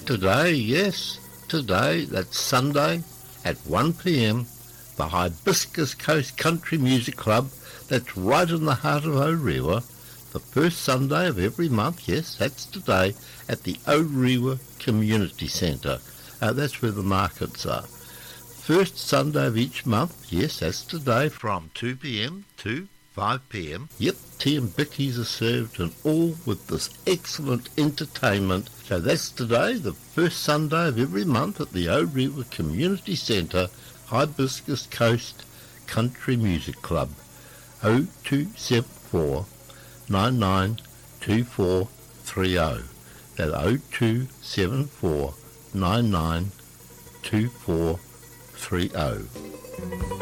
Today, yes, today, that's Sunday at 1 p.m, the Hibiscus Coast Country Music Club, that's right in the heart of Orewa, the first Sunday of every month, yes, that's today, at the Orewa Community Centre. That's where the markets are. First Sunday of each month, yes, that's today, from 2 p.m. to 5 p.m. Yep, tea and bickies are served, and all with this excellent entertainment. So that's today, the first Sunday of every month at the Orewa Community Centre, Hibiscus Coast Country Music Club. 0274 992430. That's 0274 992430.